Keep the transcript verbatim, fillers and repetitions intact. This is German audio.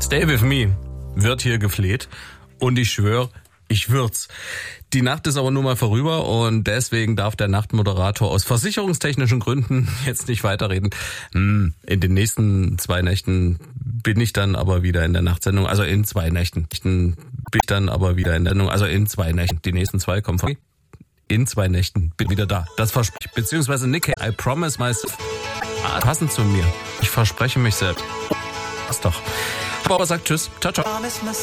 Stay with me wird hier gefleht und ich schwöre, ich würd's. Die Nacht ist aber nur mal vorüber und deswegen darf der Nachtmoderator aus versicherungstechnischen Gründen jetzt nicht weiterreden. In den nächsten zwei Nächten bin ich dann aber wieder in der Nachtsendung, also in zwei Nächten. Bin ich dann aber wieder in der Sendung, also in zwei Nächten. Die nächsten zwei kommen von in zwei Nächten bin wieder da. Das verspreche ich. Beziehungsweise Nick, I promise myself. Ah, passend zu mir. Ich verspreche mich selbst. Das doch. Aber sagt tschüss. Ciao, ciao.